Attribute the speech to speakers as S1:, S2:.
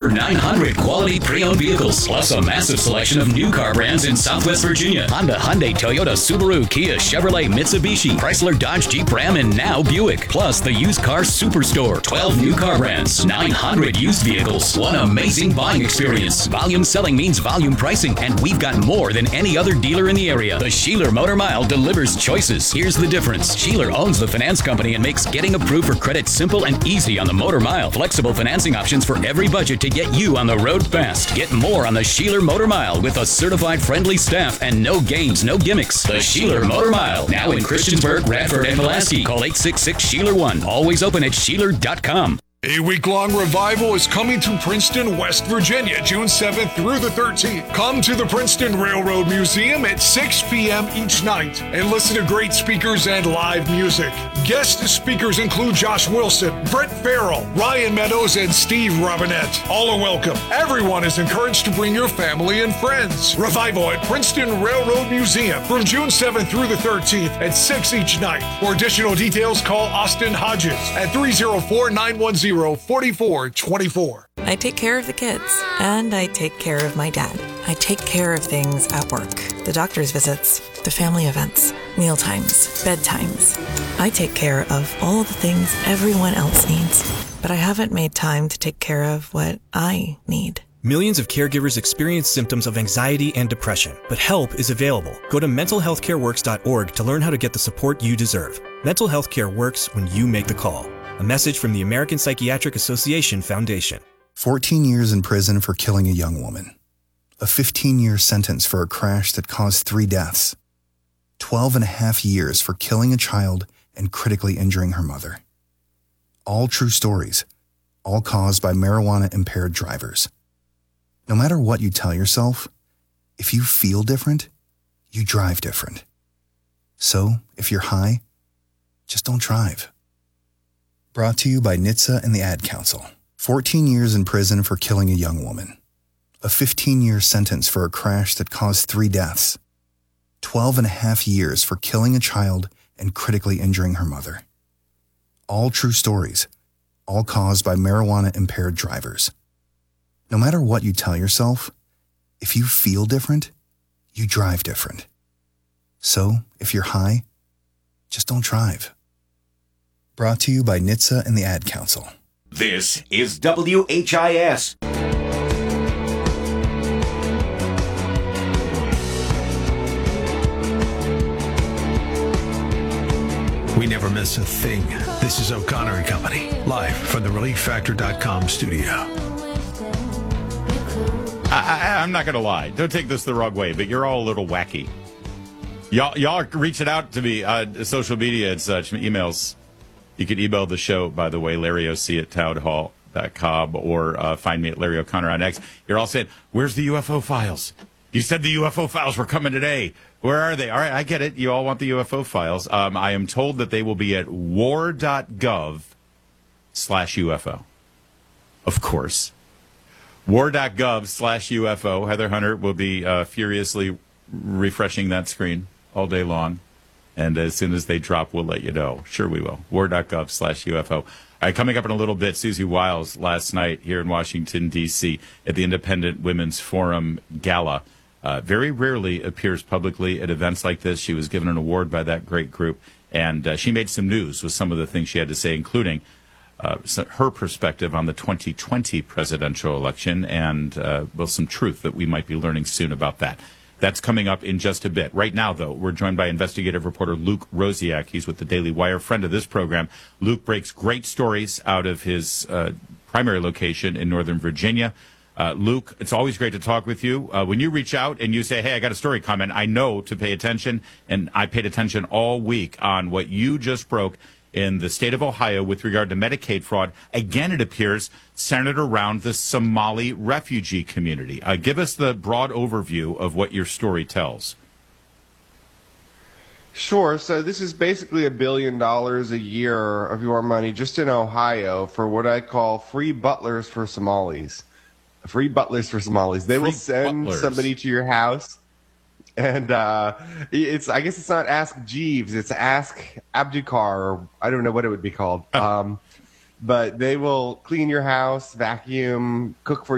S1: over 900 quality pre-owned vehicles, plus a massive selection of new car brands in Southwest Virginia. Honda, Hyundai, Toyota, Subaru, Kia, Chevrolet, Mitsubishi, Chrysler, Dodge, Jeep, Ram, and now Buick. Plus the used car superstore. 12 new car brands, 900 used vehicles. One amazing buying experience. Volume selling means volume pricing, and we've got more than any other dealer in the area. The Sheeler Motor Mile delivers choices. Here's the difference. Sheeler owns the finance company and makes getting approved for credit simple and easy on the Motor Mile. Flexible financing options for every budget to get you on the road fast. Get more on the Sheeler Motor Mile with a certified friendly staff and no games, no gimmicks. The Sheeler Motor Mile, now in Christiansburg, Radford, and Pulaski. Call 866-SHEELER1. Always open at Sheeler.com.
S2: A week-long revival is coming to Princeton, West Virginia, June 7th through the 13th. Come to the Princeton Railroad Museum at 6 p.m. each night and listen to great speakers and live music. Guest speakers include Josh Wilson, Brett Farrell, Ryan Meadows, and Steve Robinette. All are welcome. Everyone is encouraged to bring your family and friends. Revival at Princeton Railroad Museum from June 7th through the 13th at 6 each night. For additional details, call Austin Hodges at 304-910-4424.
S3: I take care of the kids, and I take care of my dad. I take care of things at work. The doctor's visits, the family events, mealtimes, bedtimes. I take care of all the things everyone else needs, but I haven't made time to take care of what I need.
S4: Millions of caregivers experience symptoms of anxiety and depression, but help is available. Go to mentalhealthcareworks.org to learn how to get the support you deserve. Mental health care works when you make the call. A message from the American Psychiatric Association Foundation.
S5: 14 years in prison for killing a young woman. A 15-year sentence for a crash that caused 3 deaths. 12 and a half years for killing a child and critically injuring her mother. All true stories, all caused by marijuana-impaired drivers. No matter what you tell yourself, if you feel different, you drive different. So, if you're high, just don't drive. Brought to you by NHTSA and the Ad Council. 14 years in prison for killing a young woman. A 15-year sentence for a crash that caused 3 deaths. 12 and a half years for killing a child and critically injuring her mother. All true stories, all caused by marijuana-impaired drivers. No matter what you tell yourself, if you feel different, you drive different. So, if you're high, just don't drive. Brought to you by NHTSA and the Ad Council.
S6: This is WHIS.
S7: We never miss a thing. This is O'Connor and Company, live from the ReliefFactor.com studio.
S8: I'm not going to lie. Don't take this the wrong way, but you're all a little wacky. Y'all are reaching out to me on social media and such, emails. You can email the show, by the way, LarryOC@townhall.com, or find me at Larry O'Connor on X. You're all saying, where's the UFO files? You said the UFO files were coming today. Where are they? All right, I get it. You all want the UFO files. I am told that they will be at war.gov/UFO. Of course. War.gov/UFO. Heather Hunter will be furiously refreshing that screen all day long. And as soon as they drop, we'll let you know. Sure we will. War.gov/UFO. All right, coming up in a little bit, Susie Wiles last night here in Washington, D.C. at the Independent Women's Forum Gala. Very rarely appears publicly at events like this. She was given an award by that great group, and she made some news with some of the things she had to say, including her perspective on the 2020 presidential election and, some truth that we might be learning soon about that. That's coming up in just a bit. Right now, though, we're joined by investigative reporter Luke Rosiak. He's with the Daily Wire, friend of this program. Luke breaks great stories out of his primary location in Northern Virginia. Luke, it's always great to talk with you. When you reach out and you say, hey, I got a story coming, I know to pay attention, and I paid attention all week on what you just broke in the state of Ohio with regard to Medicaid fraud. Again, it appears centered around the Somali refugee community. Give us the broad overview of what your story tells.
S9: Sure. So this is basically $1 billion a year of your money just in Ohio for what I call free butlers for Somalis. Free butlers for Somalis. They will send somebody to your house. And I guess it's not Ask Jeeves, it's Ask Abdukar, or I don't know what it would be called. But they will clean your house, vacuum, cook for